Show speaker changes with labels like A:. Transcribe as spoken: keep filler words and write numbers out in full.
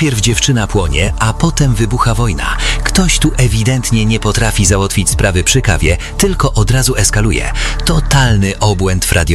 A: Najpierw dziewczyna płonie, a potem wybucha wojna. Ktoś tu ewidentnie nie potrafi załatwić sprawy przy kawie, tylko od razu eskaluje. Totalny obłęd w radio.